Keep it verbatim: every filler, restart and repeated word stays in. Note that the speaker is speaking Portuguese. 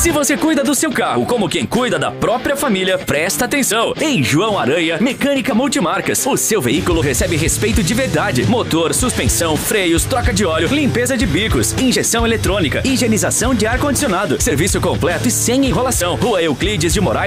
Se você cuida do seu carro como quem cuida da própria família, presta atenção. Em João Aranha, Mecânica Multimarcas. O seu veículo recebe respeito de verdade. Motor, suspensão, freios, troca de óleo, limpeza de bicos, injeção eletrônica, higienização de ar-condicionado. Serviço completo e sem enrolação. Rua Euclides de Moraes